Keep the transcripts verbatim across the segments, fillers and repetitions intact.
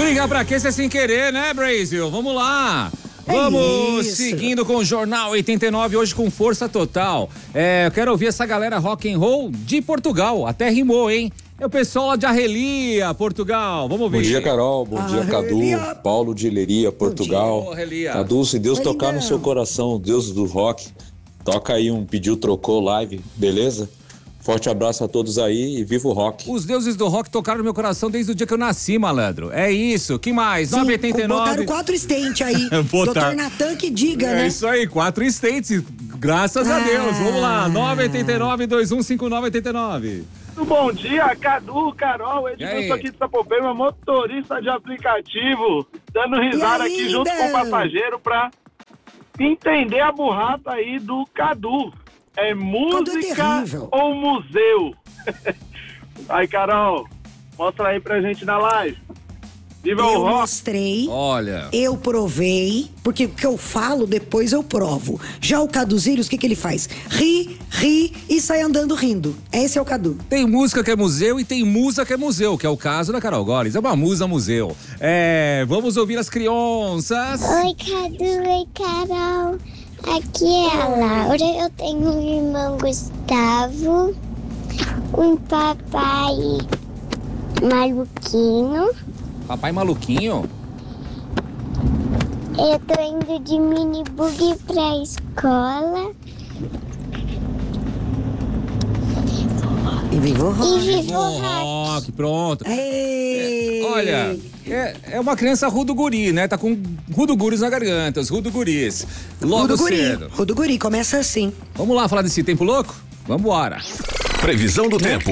Brigar pra quê se é sem querer, né, Brasil? Vamos lá. Vamos é seguindo com o Jornal oitenta e nove, hoje com força total. É, eu quero ouvir essa galera rock and roll de Portugal. Até rimou, hein? É o pessoal lá de Arrelia, Portugal. Vamos ouvir. Bom dia, Carol. Bom dia, Arrelia. Cadu. Paulo de Leiria, Portugal. Bom dia, Arrelia. Cadu, se Deus Oi, tocar lindão. no seu coração, Deus do rock, toca aí um Pediu Trocou live, beleza? Forte abraço a todos aí e viva o rock. Os deuses do rock tocaram no meu coração desde o dia que eu nasci, malandro. É isso. Que mais? Sim, nove oito nove. botaram quatro stent aí. Botar- doutor Natan que diga, É né? isso aí, quatro states. Graças a Ah. Deus. Vamos lá. nove oito nove, dois um cinco nove oito nove. Muito bom dia, Cadu, Carol, E aí? Edilson aqui de Sapopema, motorista de aplicativo, dando risada E aí, aqui junto linda? com o passageiro pra entender a burrata aí do Cadu. É música terrível. ou museu? Aí, Carol, mostra aí pra gente na live. Viva o Eu rock! mostrei, Olha. eu provei, porque o que eu falo, depois eu provo. Já o Caduzílios, o que que ele faz? Ri, ri e sai andando rindo. Esse é o Cadu. Tem música que é museu e tem musa que é museu, que é o caso da Carol Gomes. É uma musa museu. É, vamos ouvir as crianças. Oi, Cadu, oi, Carol. Aqui é a Laura. Eu tenho um irmão Gustavo, um papai maluquinho. Papai maluquinho. Eu tô indo de mini bug pra escola. E viva o E rock. viva o Bom rock. rock, pronto. Ei. Olha, é, é uma criança rudo guri, né? Tá com rudo guris na garganta, os rudo guris. Logo Rudo Guri. cedo. Rudo Guri, começa assim. Vamos lá falar desse tempo louco? Vambora. Previsão do tempo.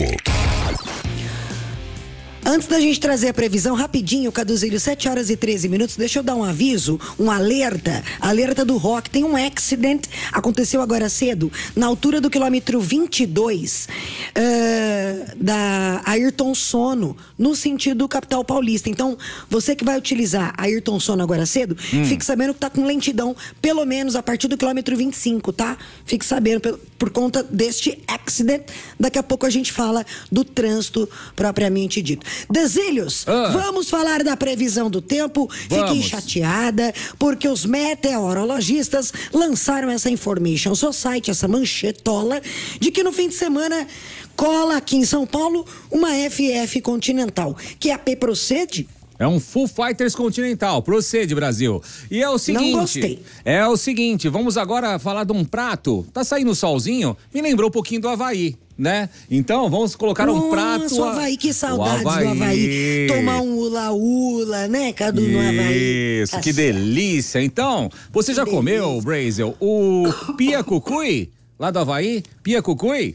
Antes da gente trazer a previsão, rapidinho, Caduzílio, sete horas e treze minutos, deixa eu dar um aviso, um alerta, alerta do rock. Tem um accident, aconteceu agora cedo, na altura do quilômetro vinte e dois, uh, da Ayrton Sono, no sentido capital paulista. Então, você que vai utilizar a Ayrton Sono agora cedo, hum. fique sabendo que tá com lentidão, pelo menos a partir do quilômetro vinte e cinco, tá? Fique sabendo, por, por conta deste accident. Daqui a pouco a gente fala do trânsito propriamente dito. Dezílios, Ah. vamos falar da previsão do tempo. Vamos. Fiquei chateada porque os meteorologistas lançaram essa information society, essa manchetola, de que no fim de semana cola aqui em São Paulo uma F F continental, que é a P Procede. É um Foo Fighters Continental. Procede, Brasil. E é o seguinte. Não gostei. É o seguinte, vamos agora falar de um prato. Tá saindo o solzinho? Me lembrou um pouquinho do Havaí, né? Então, vamos colocar um prato. Nossa, o Havaí, que saudades O Havaí. do Havaí. Tomar um ula-ula, né, Cadu, no Havaí. Isso, Tá que certo. delícia. Então, você já Que comeu, delícia. Brazel, o Pia Cucuy, lá do Havaí? Pia Cucuy?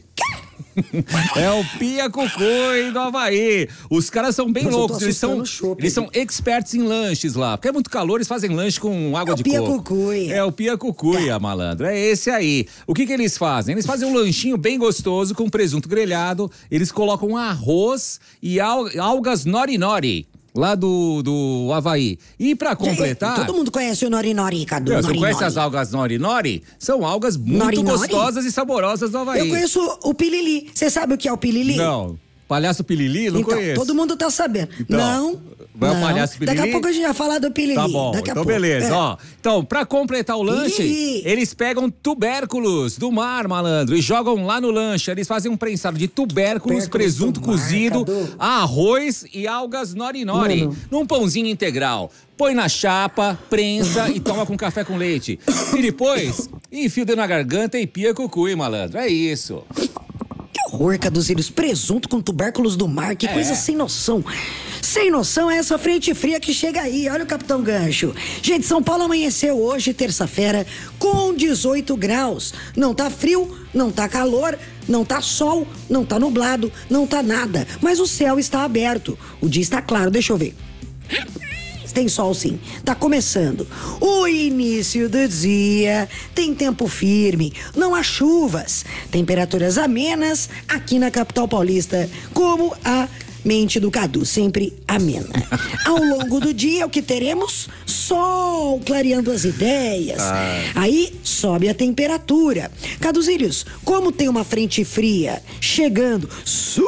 É o Pia Cucuy do Havaí. Os caras são bem Mas eu tô loucos. Eles são, assustando o chopp eles são aqui. experts em lanches lá. Porque é muito calor, eles fazem lanche com água É o de Pia coco. Cucuy. É o Pia Cucuy, a malandro. É esse aí. O que que eles fazem? Eles fazem um lanchinho bem gostoso com presunto grelhado. Eles colocam arroz e al- algas nori-nori. Lá do, do Havaí. E pra completar... Todo mundo conhece o Nori Nori, Cadu. Meu, você Nori, conhece Nori. as algas nori-nori? São algas muito Nori, nori? gostosas e saborosas do Havaí. Eu conheço o Pilili. Você sabe o que é o Pilili? Não. Palhaço Pilili? Não então, conheço. todo mundo tá sabendo. Então, não. vai o não. palhaço Pilili? Daqui a pouco a gente vai falar do Pilili. Tá bom, Daqui a então pouco. beleza, É. ó. Então, pra completar o lanche, Ih. eles pegam tubérculos do mar, malandro, e jogam lá no lanche. Eles fazem um prensado de tubérculos, Tubérculos presunto do mar, cozido, Cadu. arroz e algas nori-nori, Mano. num pãozinho integral. Põe na chapa, prensa e toma com café com leite. E depois, enfia o dedo na garganta e pia cucuy, malandro. É isso. Que horror, Caduzílios. Presunto com tubérculos do mar. Que É. coisa sem noção. Sem noção é essa frente fria que chega aí. Olha o Capitão Gancho. Gente, São Paulo amanheceu hoje, terça-feira, com dezoito graus. Não tá frio, não tá calor, não tá sol, não tá nublado, não tá nada. Mas o céu está aberto. O dia está claro. Deixa eu ver. Tem sol sim, tá começando. O início do dia tem tempo firme, não há chuvas, temperaturas amenas aqui na capital paulista, como a mente do Cadu, sempre amena. Ao longo do dia, o que teremos? Sol clareando as ideias. Aí sobe a temperatura. Caduzílios, como tem uma frente fria chegando, subindo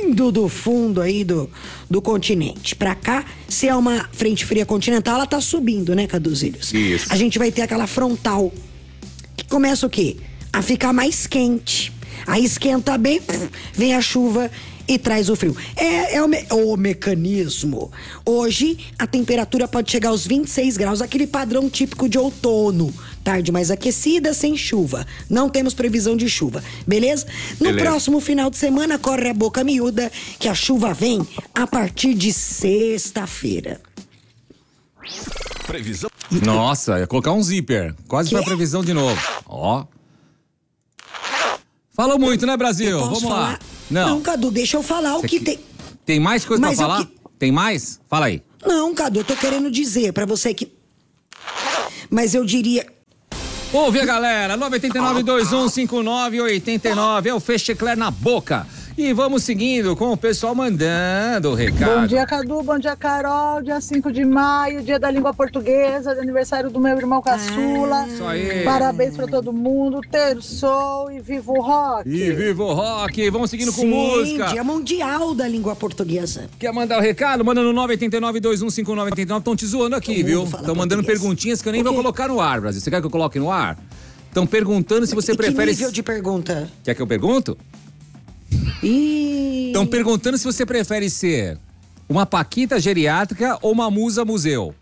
vindo do fundo aí do, do continente pra cá, se é uma frente fria continental, ela tá subindo, né, Caduzilhos? Isso. A gente vai ter aquela frontal, que começa o quê? A ficar mais quente. Aí esquenta bem, vem a chuva e traz o frio. É, é o, me, o mecanismo. Hoje, a temperatura pode chegar aos vinte e seis graus, aquele padrão típico de outono. Tarde mais aquecida, sem chuva. Não temos previsão de chuva, beleza? No Beleza. próximo final de semana, corre a boca miúda, que a chuva vem a partir de sexta-feira. Previsão. Nossa, ia colocar um zíper. Quase Quê? pra previsão de novo. Ó. Falou muito, né, Brasil? Posso Vamos falar? lá. Não. Não, Cadu, deixa eu falar o Você que que- tem... Tem mais coisa Mas pra eu falar? que- Tem mais? Fala aí. Não, Cadu, eu tô querendo dizer pra você que... Mas eu diria... Ouve a galera, nove oito nove dois um cinco nove oito nove é o Fechecler na boca. E vamos seguindo com o pessoal mandando o recado. Bom dia, Cadu. Bom dia, Carol. Dia cinco de maio, dia da língua portuguesa, aniversário do meu irmão caçula. Isso aí. Parabéns pra todo mundo. Terçou e viva o rock. E viva o rock, vamos seguindo com Sim, música. Dia Mundial da Língua Portuguesa. Quer mandar o recado? Manda no nove oito nove dois um cinco nove oito nove. Estão te zoando aqui, Todo viu? mundo fala Estão mandando português. perguntinhas que eu nem O vou quê? colocar no ar, Brasil. Você quer que eu coloque no ar? Estão perguntando se você E prefere... que nível de pergunta? Quer que eu pergunto? Ih... Estão perguntando se você prefere ser uma paquita geriátrica ou uma musa museu.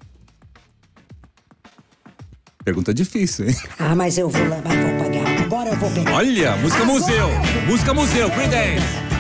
Pergunta difícil, hein? Ah, mas eu vou lá, mas vou pagar. Agora eu vou pegar. Olha, música Agora museu. eu vou- Música museu, Creedence.